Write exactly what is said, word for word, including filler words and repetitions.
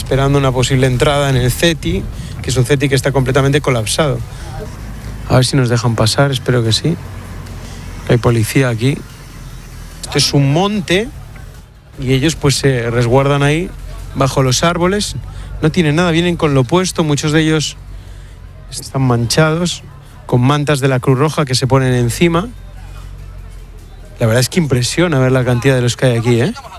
esperando una posible entrada en el CETI, que es un CETI que está completamente colapsado. A ver si nos dejan pasar, espero que sí. Hay policía aquí. Esto es un monte y ellos pues se resguardan ahí bajo los árboles. No tienen nada, vienen con lo puesto, muchos de ellos están manchados con mantas de la Cruz Roja que se ponen encima. La verdad es que impresiona ver la cantidad de los que hay aquí, ¿eh?